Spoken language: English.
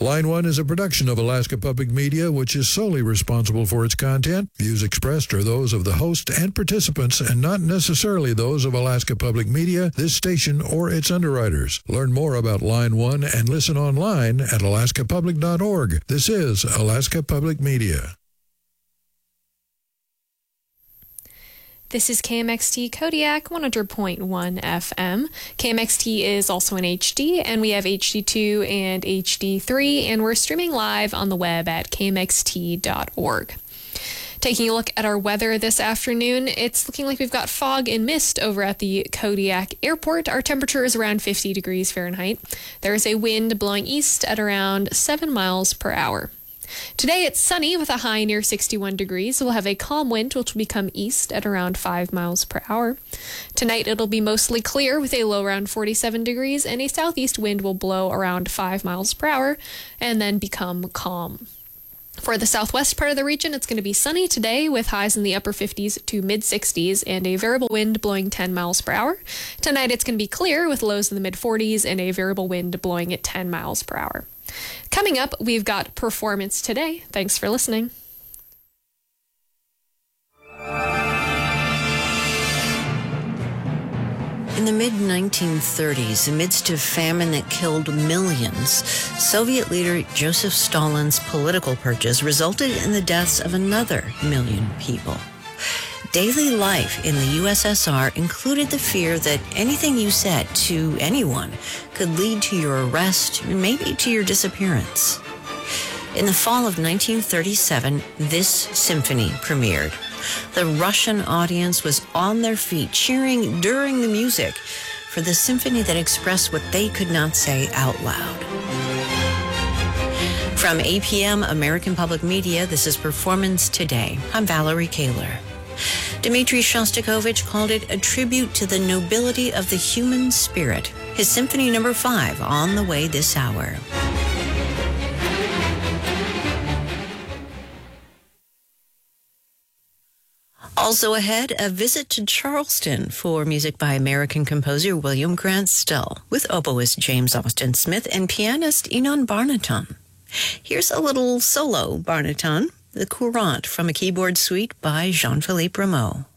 Line 1 is a production of Alaska Public Media, which is solely responsible for its content. Views expressed are those of the host and participants and not necessarily those of Alaska Public Media, this station, or its underwriters. Learn more about Line 1 and listen online at alaskapublic.org. This is Alaska Public Media. This is KMXT Kodiak 100.1 FM. KMXT is also in HD, and we have HD2 and HD3, and we're streaming live on the web at kmxt.org. Taking a look at our weather this afternoon, it's looking like we've got fog and mist over at the Kodiak Airport. Our temperature is around 50 degrees Fahrenheit. There is a wind blowing east at around 7 miles per hour. Today it's sunny with a high near 61 degrees. We'll have a calm wind which will become east at around 5 miles per hour. Tonight it'll be mostly clear with a low around 47 degrees and a southeast wind will blow around 5 miles per hour and then become calm. For the southwest part of the region, it's going to be sunny today with highs in the upper 50s to mid-60s and a variable wind blowing 10 miles per hour. Tonight it's going to be clear with lows in the mid-40s and a variable wind blowing at 10 miles per hour. Coming up, we've got Performance Today. Thanks for listening. In the mid-1930s, amidst a famine that killed millions, Soviet leader Joseph Stalin's political purges resulted in the deaths of another million people. Daily life in the USSR included the fear that anything you said to anyone could lead to your arrest and maybe to your disappearance. In the fall of 1937, this symphony premiered. The Russian audience was on their feet, cheering during the music for the symphony that expressed what they could not say out loud. From APM American Public Media, this is Performance Today. I'm Valerie Kaler. Dmitri Shostakovich called it a tribute to the nobility of the human spirit. His Symphony No. 5 on the way this hour. Also ahead, a visit to Charleston for music by American composer William Grant Still, with oboist James Austin Smith and pianist Enon Barnaton. Here's a little solo Barnaton, the Courante from a keyboard suite by Jean-Philippe Rameau.